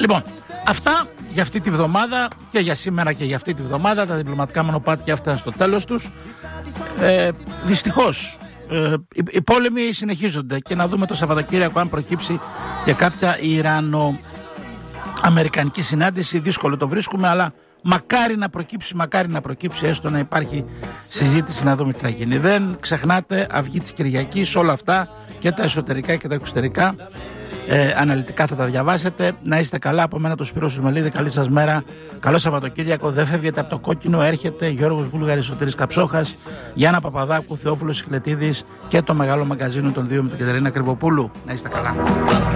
Λοιπόν, αυτά για αυτή τη βδομάδα και για σήμερα και για αυτή τη βδομάδα. Τα διπλωματικά μονοπάτια έφταναν στο τέλος τους. Δυστυχώς οι πόλεμοι συνεχίζονται και να δούμε το Σαββατοκύριακο αν προκύψει και κάποια Ιρανο-αμερικανική συνάντηση. Δύσκολο το βρίσκουμε, αλλά μακάρι να προκύψει, έστω να υπάρχει συζήτηση, να δούμε τι θα γίνει. Δεν ξεχνάτε, αυγή της Κυριακής, όλα αυτά και τα εσωτερικά και τα εξωτερικά αναλυτικά θα τα διαβάσετε. Να είστε καλά, από μένα το Σπύρο Σουρμελίδη, καλή σας μέρα, καλό Σαββατοκύριακο. Δεν φεύγετε από το κόκκινο, έρχεται Γιώργος Βούλγαρης, Σωτήρης Καψόχας, Γιάννα Παπαδάκου, Θεόφιλος Σιχλετίδης και το μεγάλο μαγκαζίνο των δύο με την Κατερίνα Κρυβοπούλου. Να είστε καλά.